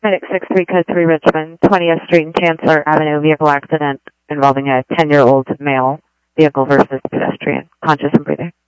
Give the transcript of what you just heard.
Medic 63 Code 3 Richmond, 20th Street and Chancellor Avenue vehicle accident involving a 10-year-old male vehicle versus pedestrian, conscious and breathing.